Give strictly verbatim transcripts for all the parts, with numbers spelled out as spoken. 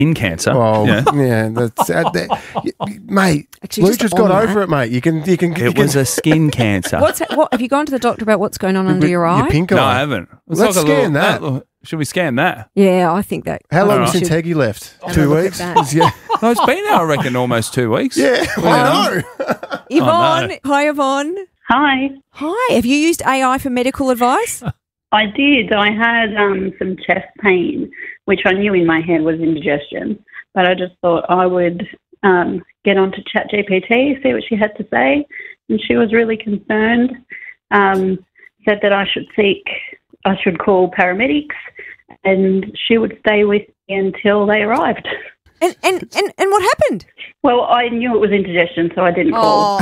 skin cancer. Well, yeah. yeah, that's uh, that, y- y- mate. Actually, Luke just just got on over that. it, mate. You can, you can. you It can, was a skin cancer. What's what? Have you gone to the doctor about what's going on under your eye? Your pink No, eye. I haven't. It's Let's like a scan little- that. little- Should we scan that? Yeah, I think that. How I long think we since should Heggie left? have a Two look at weeks. that. Yeah, No, it's been, I reckon, almost two weeks. yeah. I know. Yvonne, no. hi Yvonne. Hi. Hi. Have you used A I for medical advice? I did. I had um, some chest pain, which I knew in my head was indigestion, but I just thought I would um, get onto ChatGPT, see what she had to say, and she was really concerned. Um, said that I should seek, I should call paramedics, and she would stay with me until they arrived. And and, and, and what happened? Well, I knew it was indigestion, so I didn't call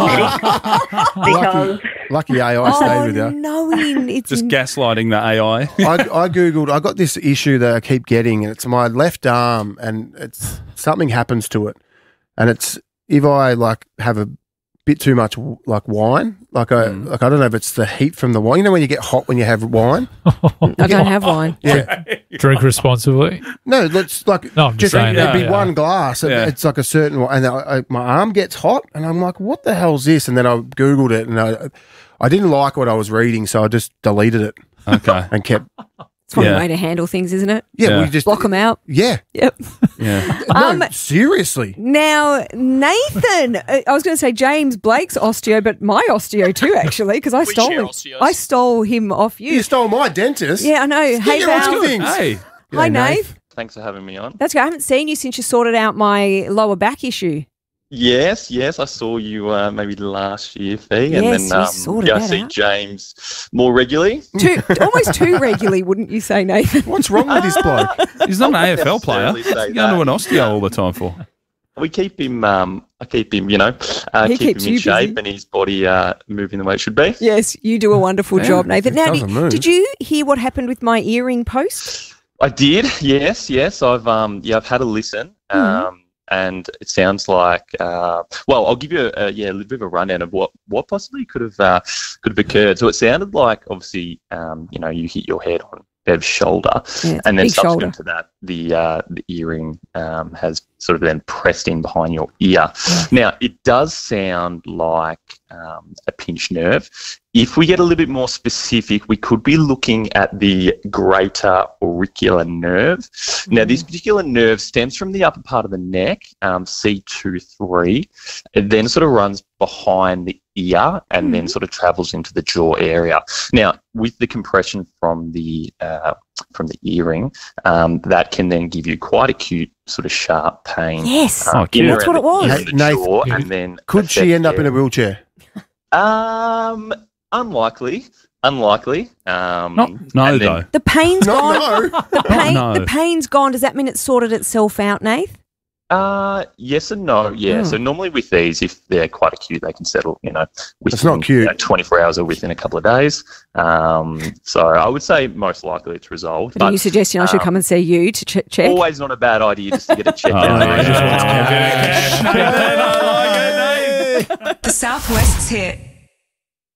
because Lucky, lucky A I stayed oh, with you. knowing it's Just gaslighting the A I. I, I googled. I got this issue that I keep getting, and it's my left arm, and it's something happens to it, and it's if I like have a bit too much like wine, like I Mm. like I don't know if it's the heat from the wine. You know when you get hot when you have wine. I don't have wine. Yeah, Drink responsibly. no, that's like No, I'm just saying it'd that, be yeah. one glass. and Yeah. It's like a certain one, and I, I, my arm gets hot, and I'm like, what the hell's this? And then I googled it, and I I didn't like what I was reading, so I just deleted it Okay. and kept. It's one Yeah. way to handle things, isn't it? Yeah, Yeah. we just Block them out. Yeah, Yep. Yeah. no, Um, seriously. Now, Nathan, uh, I was going to say James Blake's osteo, but my osteo too, actually, because I We stole share him. osteos. I stole him off you. You stole my dentist. Yeah, I know. Hey, Speaking of Val. things. Hey. Hi, G'day, Nate. Thanks for having me on. That's good. I haven't seen you since you sorted out my lower back issue. Yes, yes, I saw you uh, maybe last year, Fee, and Yes, then we um, sorted yeah, I that see out. James more regularly. Too, almost too regularly, wouldn't you say, Nathan? What's wrong with this bloke? He's not an I A wouldn't F L player. necessarily say He's going to an that. osteo all the time for. We keep him. Um, I keep him. You know, uh, He keep keeps him in you shape busy. and his body uh, moving the way it should be. Yes, you do a wonderful Yeah, job, Nathan. it Now, doesn't did, move. did you hear what happened with my earring post? I did. Yes, yes. I've um, yeah, I've had a listen. Mm-hmm. Um, and it sounds like. Uh, well, I'll give you a, a yeah, a little bit of a rundown of what what possibly could have uh, could have occurred. So it sounded like obviously, um, you know, you hit your head on Bev's shoulder, Yeah, it's a and then big shoulder. subsequent to that, the uh, the earring um, has sort of then pressed in behind your ear. Now, it does sound like um, a pinched nerve. If we get a little bit more specific, we could be looking at the greater auricular nerve. Now, this particular nerve stems from the upper part of the neck, um, C two three. It then sort of runs behind the ear and then sort of travels into the jaw area. Now, with the compression from the uh, from the earring, um, that can then give you quite acute sort of sharp pain. Yes, um, Oh, in cute. and That's around what it was. the ear Hey, and the Nathan, jaw, and then Could she affect end up in a their- wheelchair? Um, unlikely, unlikely. Um, Not, no, and then- though. the pain's No, gone. no. The pain, no. the pain's gone. Does that mean it sorted itself out, Nath? Uh, yes and no. Yeah. Oh. So normally with these, if they're quite acute, they can settle. You know, within It's not cute. you know, twenty-four hours or within a couple of days. Um, so I would say most likely it's resolved. But are But you suggesting I should um, come and see you to ch- check? always not a bad idea just to get a check Oh, out. yeah. there. I just want to- The Southwest's hit